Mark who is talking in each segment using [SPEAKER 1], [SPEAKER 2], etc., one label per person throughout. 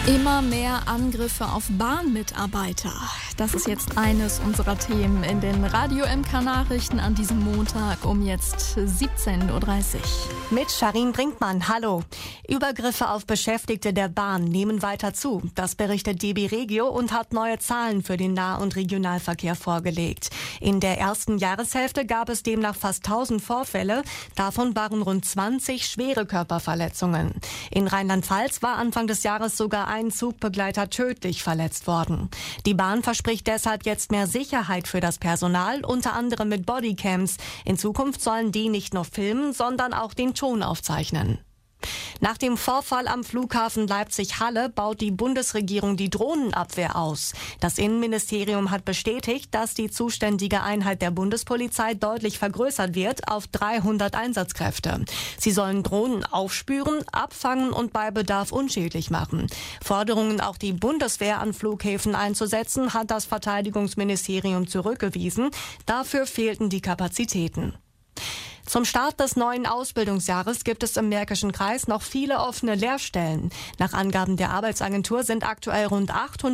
[SPEAKER 1] Immer mehr Angriffe auf Bahnmitarbeiter. Das ist jetzt eines unserer Themen in den Radio MK-Nachrichten an diesem Montag um jetzt 17.30 Uhr.
[SPEAKER 2] Mit Sharin Brinkmann, hallo. Übergriffe auf Beschäftigte der Bahn nehmen weiter zu. Das berichtet DB Regio und hat neue Zahlen für den Nah- und Regionalverkehr vorgelegt. In der ersten Jahreshälfte gab es demnach fast 1000 Vorfälle. Davon waren rund 20 schwere Körperverletzungen. In Rheinland-Pfalz war Anfang des Jahres sogar ein Zugbegleiter tödlich verletzt worden. Die Bahn verspricht deshalb jetzt mehr Sicherheit für das Personal, unter anderem mit Bodycams. In Zukunft sollen die nicht nur filmen, sondern auch den Ton aufzeichnen. Nach dem Vorfall am Flughafen Leipzig-Halle baut die Bundesregierung die Drohnenabwehr aus. Das Innenministerium hat bestätigt, dass die zuständige Einheit der Bundespolizei deutlich vergrößert wird auf 300 Einsatzkräfte. Sie sollen Drohnen aufspüren, abfangen und bei Bedarf unschädlich machen. Forderungen, auch die Bundeswehr an Flughäfen einzusetzen, hat das Verteidigungsministerium zurückgewiesen. Dafür fehlten die Kapazitäten. Zum Start des neuen Ausbildungsjahres gibt es im Märkischen Kreis noch viele offene Lehrstellen. Nach Angaben der Arbeitsagentur sind aktuell rund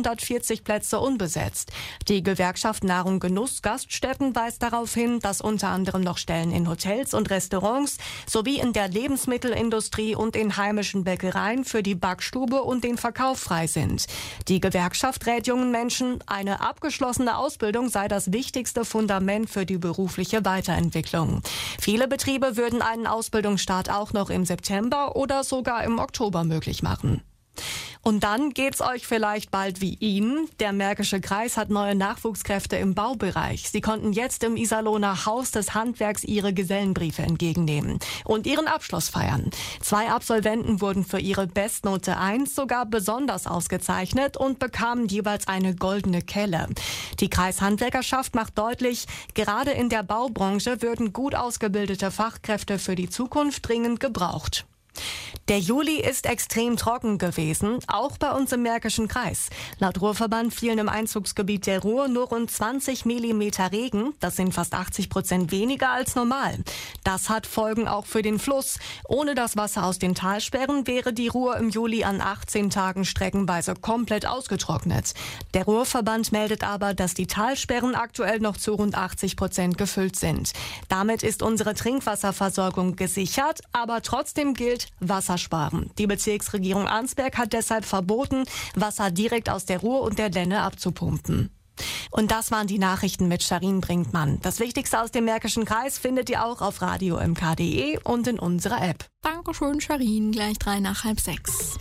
[SPEAKER 2] 840 Plätze unbesetzt. Die Gewerkschaft Nahrung Genuss Gaststätten weist darauf hin, dass unter anderem noch Stellen in Hotels und Restaurants sowie in der Lebensmittelindustrie und in heimischen Bäckereien für die Backstube und den Verkauf frei sind. Die Gewerkschaft rät jungen Menschen, eine abgeschlossene Ausbildung sei das wichtigste Fundament für die berufliche Weiterentwicklung. Viele Betriebe würden einen Ausbildungsstart auch noch im September oder sogar im Oktober möglich machen. Und dann geht's euch vielleicht bald wie Ihnen. Der Märkische Kreis hat neue Nachwuchskräfte im Baubereich. Sie konnten jetzt im Iserlohner Haus des Handwerks ihre Gesellenbriefe entgegennehmen und ihren Abschluss feiern. 2 Absolventen wurden für ihre Bestnote 1 sogar besonders ausgezeichnet und bekamen jeweils eine goldene Kelle. Die Kreishandwerkerschaft macht deutlich, gerade in der Baubranche würden gut ausgebildete Fachkräfte für die Zukunft dringend gebraucht. Der Juli ist extrem trocken gewesen, auch bei uns im Märkischen Kreis. Laut Ruhrverband fielen im Einzugsgebiet der Ruhr nur rund 20 Millimeter Regen. Das sind fast 80% weniger als normal. Das hat Folgen auch für den Fluss. Ohne das Wasser aus den Talsperren wäre die Ruhr im Juli an 18 Tagen streckenweise komplett ausgetrocknet. Der Ruhrverband meldet aber, dass die Talsperren aktuell noch zu rund 80% gefüllt sind. Damit ist unsere Trinkwasserversorgung gesichert, aber trotzdem gilt Wasser sparen. Die Bezirksregierung Arnsberg hat deshalb verboten, Wasser direkt aus der Ruhr und der Lenne abzupumpen. Und das waren die Nachrichten mit Sharin Brinkmann. Das Wichtigste aus dem Märkischen Kreis findet ihr auch auf radiomk.de und in unserer App.
[SPEAKER 1] Dankeschön, Sharin. Gleich 5:03.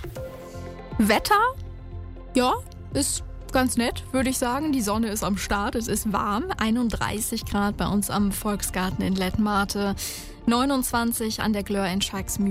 [SPEAKER 1] Wetter? Ja, ist ganz nett, würde ich sagen. Die Sonne ist am Start, es ist warm. 31 Grad bei uns am Volksgarten in Lettmate, 29 an der Glör in Schalksmühle.